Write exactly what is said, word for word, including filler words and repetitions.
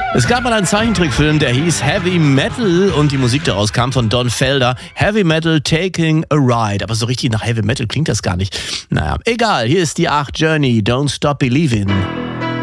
Es gab mal einen Zeichentrickfilm, der hieß Heavy Metal und die Musik daraus kam von Don Felder. Heavy Metal Taking a Ride. Aber so richtig nach Heavy Metal klingt das gar nicht. Naja, egal. Hier ist die acht Journey. Don't Stop Believin'.